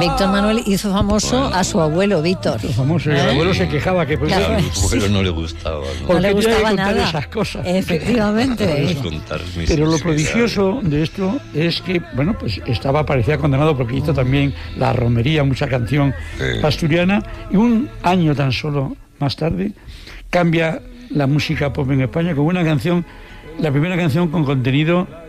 Víctor Manuel hizo famoso a su abuelo Víctor. Famoso, y el abuelo se quejaba que pues, Claro. A mi abuelo no le gustaba. No le tenía que gustaba contar nada. esas cosas. Efectivamente. Contar mis Pero lo intimidades. prodigioso de esto es que, bueno, pues parecía condenado porque hizo también La Romería, mucha canción asturiana, y un año tan solo más tarde cambia la música pop en España con una canción, la primera canción con contenido